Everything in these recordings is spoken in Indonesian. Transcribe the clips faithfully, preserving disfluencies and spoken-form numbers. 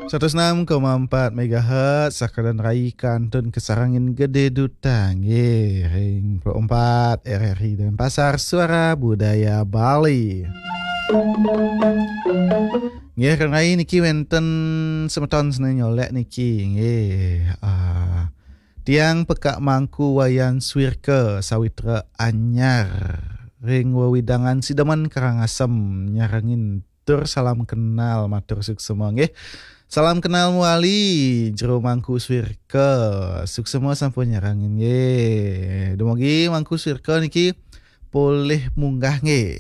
seratus enam koma empat megahertz Sakadan Rai Kantun Kesarangin Gede Dutang Ye Ring dua puluh empat R R I dan Pasar Suara Budaya Bali. Nggih kan Rai niki wenten semeton sene nyolek niki nggih uh, tiang pekak mangku wayan swirke sawitra anyar ring wewidangan sidaman Karangasem nyarangin tur salam kenal matur suksema nggih. Salam kenal muali jero mangku swirke suksema sampun nyarangin nggih. Dumugi mangku swirke niki boleh munggah nggih.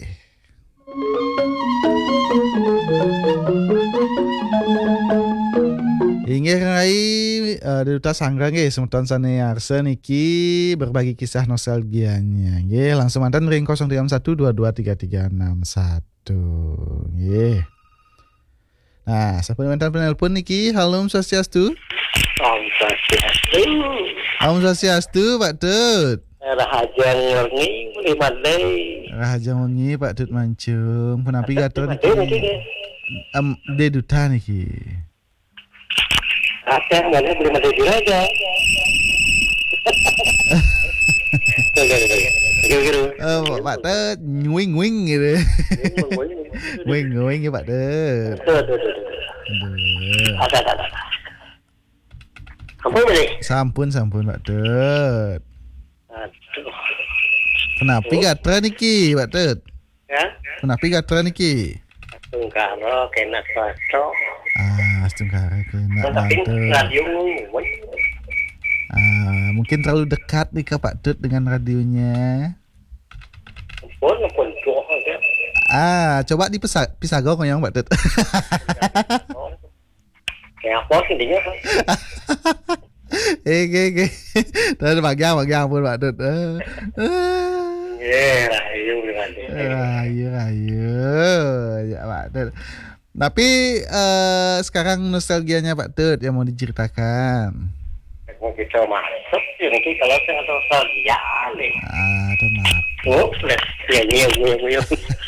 Inggih Rai uh, Duta Sanggra nggih semeton sane arsa niki berbagi kisah nostalgianya. Nggih langsung mantan ring nol tiga satu dua dua tiga tiga enam satu. Nggih. Nah, siapa yang mantan penelpon niki? Halo Om Swastiastu. Om Swastiastu. Om Swastiastu Pak Dut. Rahaja Wengi lima day. Rahaja Wengi Pak Dut Mancung. Punapi gator niki. Em de duta niki. Ada mana belum ada di raja. Oh, Pak Dut nguing-nguing gitu. Nguing-nguing ya Pak Dut. Ada ada. Sampun boleh? Sampun sampun Pak Dut. Aduh. Kenapa gatra niki Pak Dut? Ya? Kenapa gatra niki? Tungkaro kena kaso. Ah, setungkara kena Tapi Dut. radio Ah, mungkin terlalu dekat nih ke Pak Dut dengan radionya. pun pun tuh aja. Ah, coba dipisah pisah gong yang Pak Dut. Kayak apa sih dia? Eh, oke, oke. Dan bagian bagian pun Pak Dut. Ya, ayo dengan Ayo, ayo, ya Pak Dut. Tapi uh, sekarang nostalgianya Pak Dut yang mau diceritakan. mau kita masuk nanti kalau saya atau saja nih. Ah, tenang. Oh, les ya ya ya ya.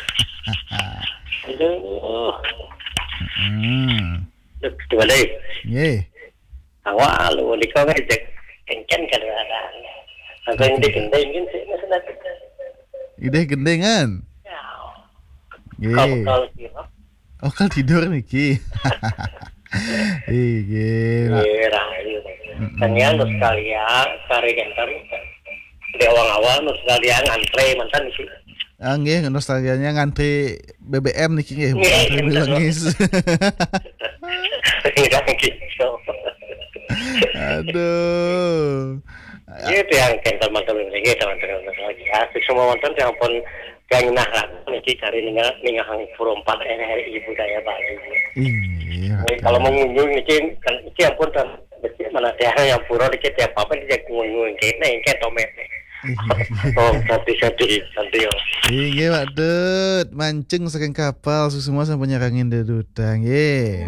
Aduh. Hmm. Itu ada. Ye. Awal lu di kau ngajak kencang kadang-kadang. Atau yang dikendengin sih masalah. Ide gendengan. Ya. Ye. Kalau kalau Oh, kan tidur niki. Iya. Iya, rahayu. Tanya lu sekalian, cari kantor. Di awal-awal lu sekalian antre mantan sih. Ah, nggih, nostalgianya ngantri B B M niki nggih, ngantri bilangis. Aduh. Itu yang kantor mantan lagi, teman-teman lagi. Ya, semua mantan yang pun yang nah niki cari ningal ningal hang pura empat R R I budaya Bali. Iya. Kalau mengunjung niki kan niki ampun kan mana teh yang pura dikit ya apa dia ngunjung kene kayak tomet. Oh, tapi sedih, sedih. Iya Pak Dut, mancing saking kapal semua sampai nyerangin dedutang, ye.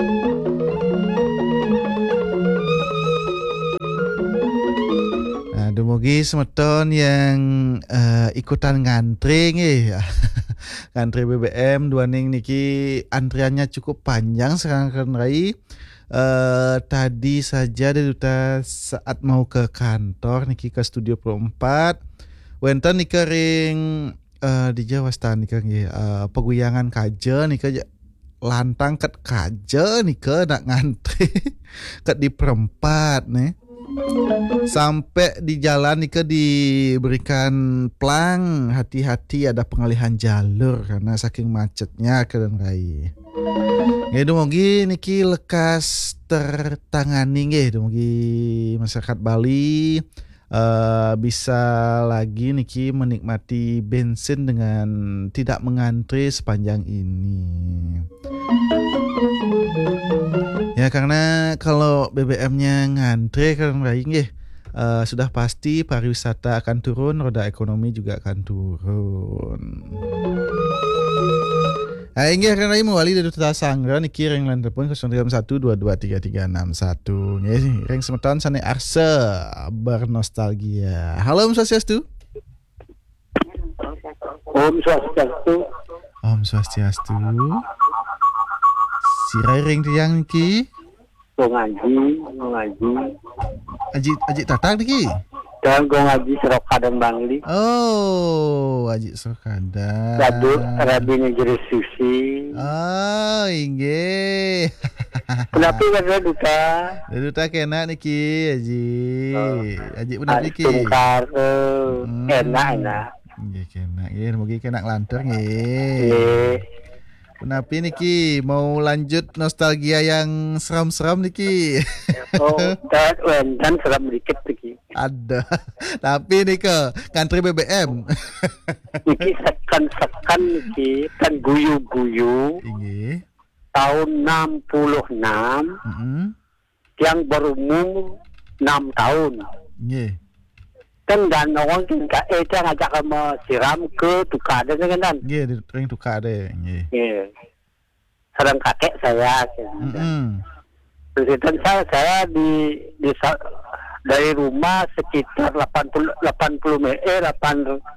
Nah, dumugi semeton yang uh, ikutan ngantri nih, ngantri B B M dua ning niki antriannya cukup panjang sekarang kan Rai. Uh, tadi saja Duta saat mau ke kantor niki ke studio dua puluh empat wenten niki ring uh, di Jawa Stan niki uh, peguyangan kaja niki lantang ket kaja niki nak ngantri ket di perempat nih sampai di jalan niki diberikan plang hati-hati ada pengalihan jalur karena saking macetnya ke Rai. Ya dumugi niki lekas tertangani nggih dumugi masyarakat Bali uh, bisa lagi niki menikmati bensin dengan tidak mengantri sepanjang ini. Ya karena kalau B B M-nya ngantri kan nggih uh, sudah pasti pariwisata akan turun, roda ekonomi juga akan turun. Nah, ini akan lagi mewali dari Duta Sanggra niki ring lan telepon nol tiga satu dua dua tiga tiga enam satu. Nggih, ring semeton sane arsa bernostalgia. Halo Om Swastiastu. Om Swastiastu. Om Swastiastu. Si ring tiang niki. Go ngaji, go ngaji. Aji aji tatang niki. Dan go ngaji serok kadang bangli. Oh, aji sokada. Radu rabinya jadi susi. Oh, inggih. Kenapa kada duta? Duta kena niki aji. Aji benar niki. Tungkar enak enak. Nggih kena, nggih mugi kena lantur nggih. Nggih. Kenapa niki mau lanjut nostalgia yang seram-seram niki? Oh, dan dan seram dikit niki. Ada. Tapi niki country B B M. Niki sekan-sekan niki kan guyu-guyu. Inggih. Tahun enam puluh enam. Heeh. Yang berumur enam tahun. Nggih. Kan dan orang kan eh jangan ngajak kamu siram ke tukar dan kan. Nggih, ring tukar deh. Nggih. Iya. Sarang kakek saya. Heeh. Terus saya saya di di dari rumah sekitar delapan puluh meter eh delapan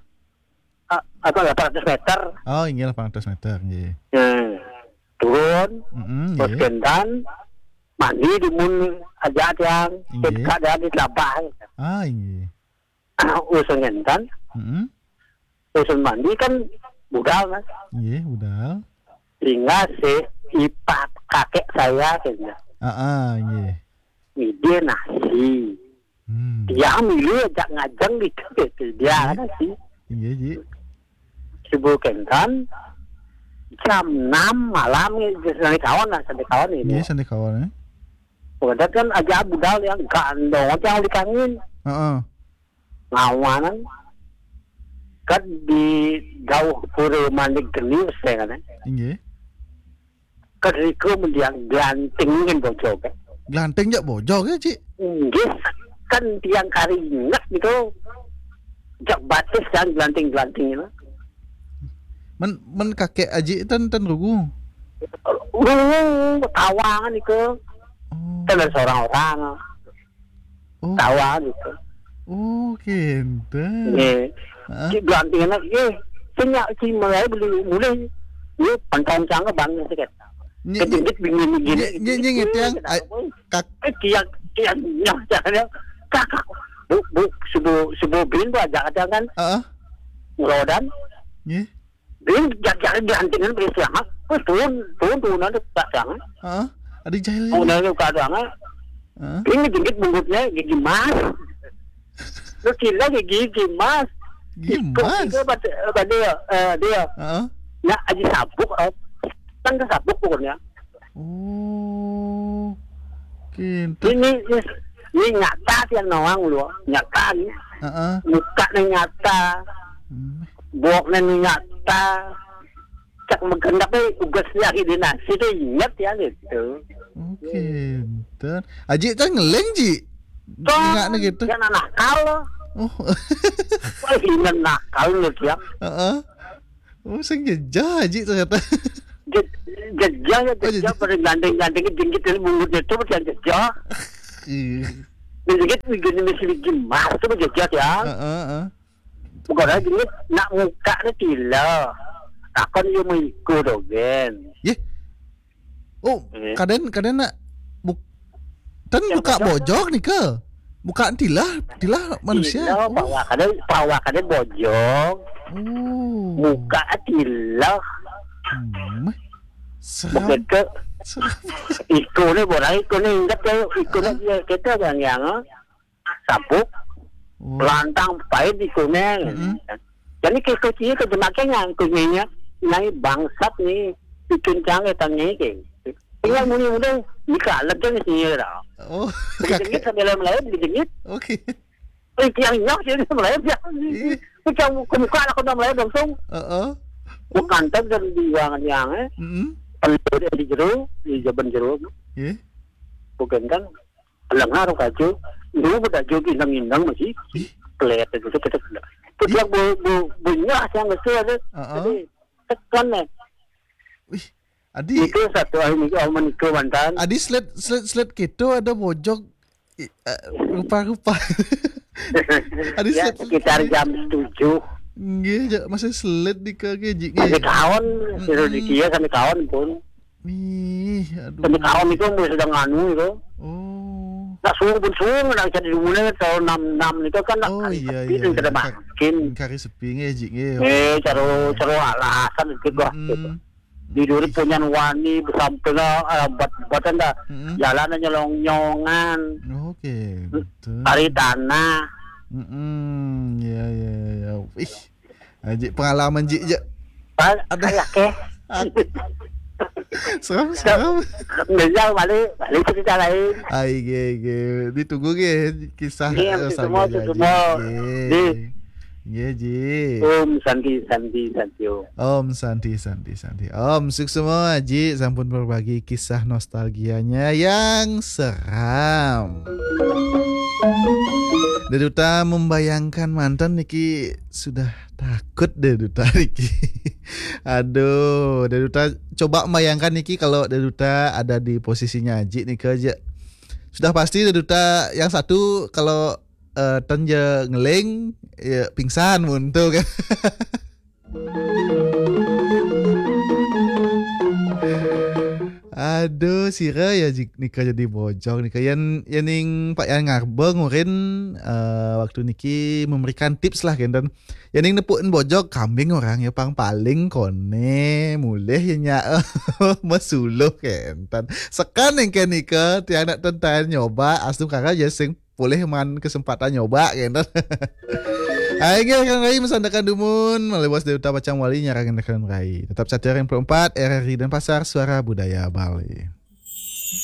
atau delapan ratus meter. Oh, inggih delapan ratus meter nggih. Nah, turun, Heeh, terus nggih. kendan mandi di mun aja yang Nggih. dekat dari telabah. Ah, inggih. Usun kendan, Heeh. usun mandi kan budal mas. Nggih, udahal. Hingga si ipak kakek saya kayaknya. Heeh, nggih. Dia nasi. Hmm. Dia milih ajak ngajang gitu gitu. Dia nasi. Inggih, Ji. Subuh kentan jam enam malam sampai kawan lah sampai kawan ini. Nggih, sandi kawan eh. Udah kan aja budal yang gandong aja yang dikangin Heeh. ngawanan kan di jauh pura manik geni saya kan. Inggih. Kan itu mendiang glantingin bocor kan. Glanting jak bojog ya, Ci. Nggih kan tiang kari ingat gitu. Jak batis kan glanting-glanting itu. Men men kakek aji tan tan rugu. Uh, tawangan itu. Oh. Kan ada seorang orang Oh. tawangan itu. Oh, kente. Nggih. Heeh. Ki glantingan nggih. Senyak ki mulai beli mulai. Ini pantang cangga bang sikit. Nye Kedikit bingung gini. nye nye nye tiang kak. Eh kian kian nyah jangan kakak. Bu bu subuh subuh bin bu ajak ajak kan Heeh. ngelodan. Nggih. Bin jangan gantingan beli siang. Oh turun turun turun ada tak siang. Heeh. Ada jahil. Oh nanti kadang Heeh. ini dikit bungkusnya gigi mas. Lu kira gigi mas. Gimas. Itu pada pada dia eh, dia Heeh. nak aji sabuk eh. Kan ke sabuk pokoknya. Oh. Kente. Ini ini, ini nyata yang nawang lu, nyata ni. Heeh. Muka ni nyata, Hmm. buak ni nyata. Cak mengendak ni tugas dia di nasi tu ingat ya gitu. Oh, kente. Aji tan ngeleng, Ji. Ingat ni gitu. Yang nakal loh. Oh. Wah ini nakal lu dia. Heeh. Oh, sing jejah Aji ternyata. Jejak ya jejak pada gandeng-gandeng jengkit dari mungut itu macam jejak. Ih. Jengkit begini mesti gimana tu jejak ya. Heeh, heeh. Bukan lagi ni nak muka ni tila. Takkan dia mengikut dogen. Ye. Oh, Eh. kaden kaden nak buk tan Yang buka bojok bojok nih ke? Buka tilah, tilah manusia. Tila bawa kadang bawa kadang bojong. Oh. Muka tila. Hmm. Seram. Bukan ke Seram. ikut ni boleh ikut ni ingat ke ikut ni dia kita yang yang sabuk Oh. lantang pahit ikut ni. Mm-hmm. Jadi kecil ke jemaah yang kunyanya nai bangsat ni bikin canggih tanya ke. Tinggal muni muda ni kalah je ni sini dah. Oh, Begini kakek. sambil Melayu begini. Oke. Eh yang nyok sini Melayu dia. Macam kemuka aku dah Melayu langsung. Heeh. Bukan tak dari diwangan yang eh. Heeh. Perlu di jeru, di jaban jeru. Ye. Bukan kan. Lengar kaju. Dulu pada jogi indang-indang masih. Pelet itu kita sudah. Itu yang bu bu bunyi yang besar tu. Jadi tekan eh. Wih. Adi, Itu satu hari ni kau menikah mantan. adi sled sled sled gitu ada bojok i- eh, rupa-rupa. Adi Ya sled sekitar jam tujuh. Nggih, ja- masih sled di kaki ji. Sampai kawan, suruh di kia sampai kawan pun. Ih, aduh. Sampai kawan itu mu sedang anu itu. nak suung pun suung nak jadi mulai tahun enam enam ni kan nak Oh kali iya sepi iya. dan kada iya. makin Kari sepi nge ji nge. eh caro caro alasan gitu gua Mm. di dulu punya wani sampai lah buat buatan dah Mm. jalan nyolong nyongan Oke, betul. cari tanah Mm. Ya ya ya. Ih. Aji pengalaman ji je. ada ya ke Seram seram. Ngejauh balik balik cerita lain Ai ge ge. Ditunggu ge kisah Iya, eh, itu semua, saga itu Ji. semua. Ge. Di. Ge ji. Om Santi Santi Santio Om Santi Santi Santi. Om sukses semua Ji sampun berbagi kisah nostalgianya yang seram. Deduta membayangkan mantan Niki sudah takut Deduta Niki. Aduh, Deduta coba membayangkan Niki kalau Deduta ada di posisinya Ji nih aja. Sudah pasti Deduta yang satu kalau uh, tenje ngeleng ya pingsan muntul kan. Aduh, sira ya jik nika jadi bojong nika yan yaning Pak Yan Ngarbeng ngurin uh, waktu niki memberikan tips lah kan dan yaning nepuin bojong kambing orang ya pang paling kone mulih ya nya masuluh kan dan sekan yang kan nika tiang nak tentan nyoba asu kakak ya sing boleh man kesempatan nyoba kan dan Hai guys, kan Rai mesandakan dumun melewas dari utama Pacang Wali nyarangin rekan Rai. Tetap saja yang perempat R R I dan Pasar Suara Budaya Bali.